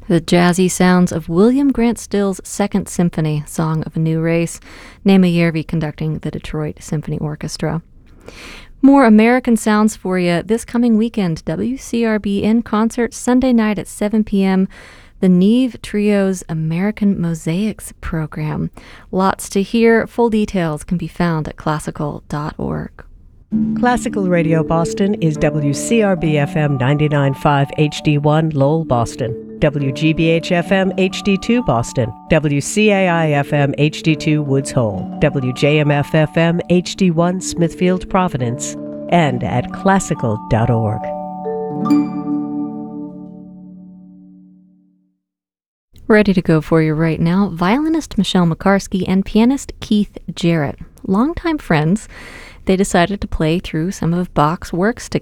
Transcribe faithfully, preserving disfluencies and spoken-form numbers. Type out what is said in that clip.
The jazzy sounds of William Grant Still's Second Symphony, Song of a New Race, Nema Järvi conducting the Detroit Symphony Orchestra. More American sounds for you this coming weekend. W C R B in concert Sunday night at seven p.m. The Neve Trio's American Mosaics program. Lots to hear. Full details can be found at classical dot org. Classical Radio Boston is W C R B F M ninety-nine point five H D one Lowell, Boston, W G B H F M H D two Boston, W C A I F M H D two Woods Hole, W J M F F M H D one Smithfield, Providence, and at classical dot org. Ready to go for you right now, violinist Michelle McCarsky and pianist Keith Jarrett. Longtime friends, they decided to play through some of Bach's works together.